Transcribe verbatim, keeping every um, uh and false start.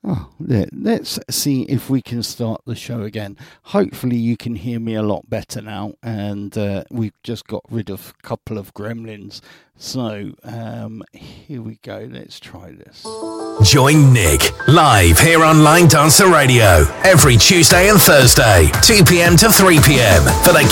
Oh, let, let's see if we can start the show again. Hopefully you can hear me a lot better now, and uh, we've just got rid of a couple of gremlins. So um, here we go. Let's try this. Join Nick live here on Line Dancer Radio every Tuesday and Thursday, two p.m. to three p.m. for the